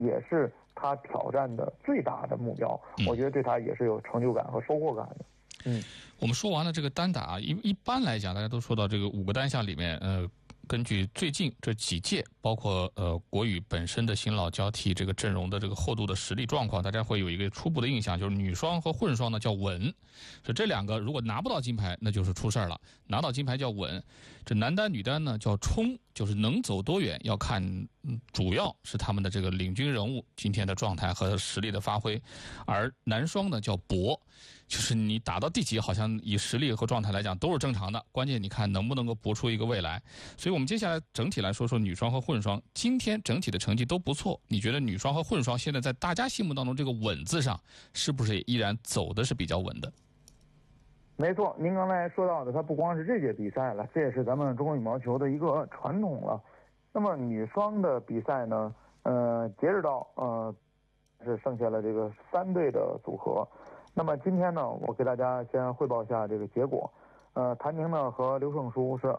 也是他挑战的最大的目标。我觉得对他也是有成就感和收获感的。 我们说完了这个单打，一般来讲，大家都说到这个5个单项里面，根据最近这几届，包括国羽本身的新老交替这个阵容的这个厚度的实力状况，大家会有一个初步的印象，就是女双和混双呢叫稳，所以这两个如果拿不到金牌，那就是出事了；拿到金牌叫稳。这男单女单呢叫冲，就是能走多远要看，主要是他们的这个领军人物今天的状态和实力的发挥，而男双呢叫搏。就是你打到第几，好像以实力和状态来讲都是正常的，关键你看能不能够搏出一个未来。所以我们接下来整体来说说女双和混双，今天整体的成绩都不错。你觉得女双和混双现在在大家心目当中这个稳字上，是不是也依然走的是比较稳的？ 没错，您刚才说到的，它不光是这届比赛了，这也是咱们中国羽毛球的一个传统了。那么女双的比赛呢，截止到是剩下了这个3队的组合。那么今天呢，我给大家先汇报一下这个结果。谭宁呢和刘胜书是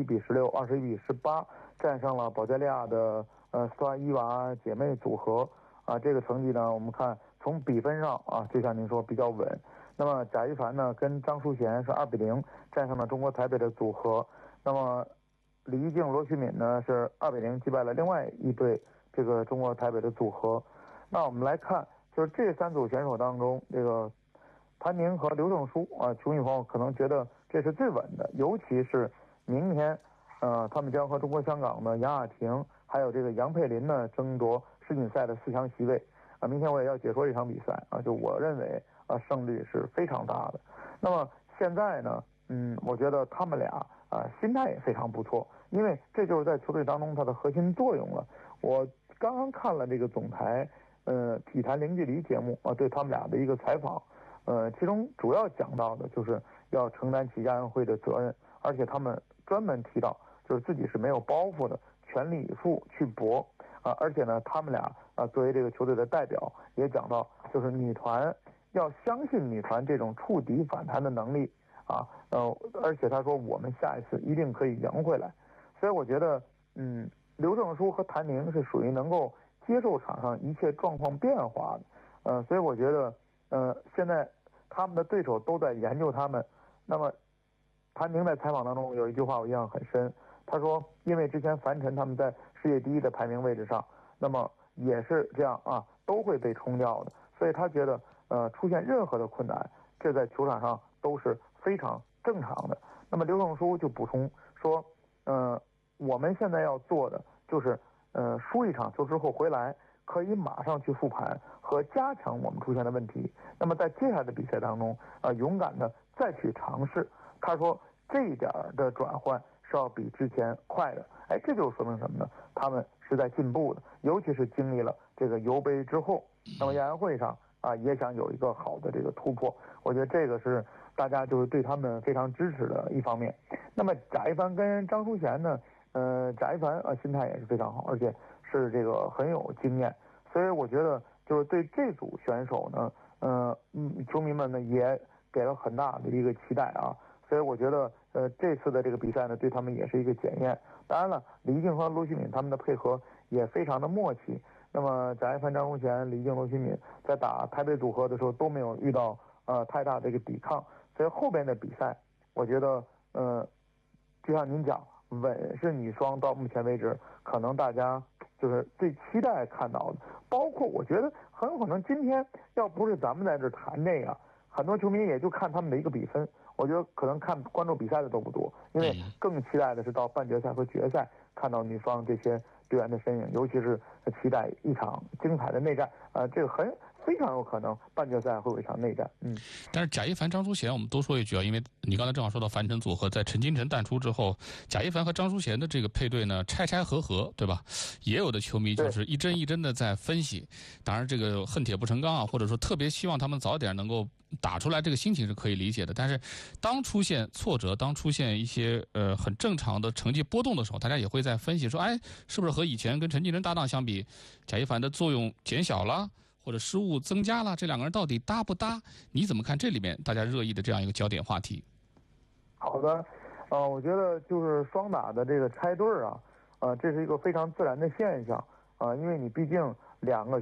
21-16、21-18战胜了保加利亚的斯托伊娃姐妹组合。这个成绩呢，我们看从比分上就像您说比较稳。那么贾一凡呢跟张淑娴是2-0战胜了中国台北的组合。那么李玉静、罗旭敏呢是2-0击败了另外一对这个中国台北的组合。那我们来看，就是这3组选手当中，这个谭宁和刘胜书球迷朋友可能觉得这是最稳的，尤其是明天，他们将和中国香港的杨雅婷还有这个杨佩琳呢争夺世锦赛的4强席位。明天我也要解说这场比赛就我认为胜率是非常大的。那么现在呢，我觉得他们俩心态也非常不错，因为这就是在球队当中它的核心作用了。我刚刚看了这个总台体坛零距离节目对他们俩的一个采访。其中主要讲到的就是要承担起亚运会的责任，而且他们专门提到，就是自己是没有包袱的，全力以赴去搏而且呢，他们俩作为这个球队的代表，也讲到，就是女团要相信女团这种触底反弹的能力而且他说我们下一次一定可以赢回来。所以我觉得，刘胜书和谭宁是属于能够接受场上一切状况变化的，所以我觉得。现在他们的对手都在研究他们。那么，谭宁在采访当中有一句话我印象很深，他说：“因为之前樊晨他们在世界第1的排名位置上，那么也是这样都会被冲掉的。所以他觉得，出现任何的困难，这在球场上都是非常正常的。”那么刘胜书就补充说：“我们现在要做的就是，输一场球之后回来。”可以马上去复盘和加强我们出现的问题。那么在接下来的比赛当中，勇敢的再去尝试。他说这一点的转换是要比之前快的。这就说明什么呢？他们是在进步的，尤其是经历了这个尤杯之后，那么亚运会上也想有一个好的这个突破。我觉得这个是大家就是对他们非常支持的一方面。那么贾一凡跟张淑娴呢，贾一凡心态也是非常好，而且是这个很有经验，所以我觉得就是对这组选手呢，球迷们呢也给了很大的一个期待所以我觉得这次的这个比赛呢对他们也是一个检验。当然了，李静和罗旭敏他们的配合也非常的默契。那么贾一凡、张淑娴、李静、罗旭敏在打台北组合的时候都没有遇到太大的一个抵抗，所以后边的比赛我觉得就像您讲，稳是女双到目前为止可能大家就是最期待看到的。包括我觉得很有可能今天要不是咱们在这谈这个，很多球迷也就看他们的一个比分，我觉得可能关注比赛的都不多，因为更期待的是到半决赛和决赛看到女双这些队员的身影，尤其是期待一场精彩的内战这个非常有可能半决赛会有一场内战。 但是贾一凡、张淑娴，我们多说一句因为你刚才正好说到樊晨组合，在陈金城淡出之后，贾一凡和张淑娴的这个配对呢，拆合，对吧？也有的球迷就是一针一针的在分析，当然这个恨铁不成钢或者说特别希望他们早点能够打出来，这个心情是可以理解的。但是当出现挫折，当出现一些很正常的成绩波动的时候，大家也会在分析说，是不是和以前跟陈金城搭档相比，贾一凡的作用减小了？或者失误增加了，这两个人到底搭不搭？你怎么看这里面大家热议的这样一个焦点话题？ 好的，我觉得就是双打的这个拆对这是一个非常自然的现象因为你毕竟两个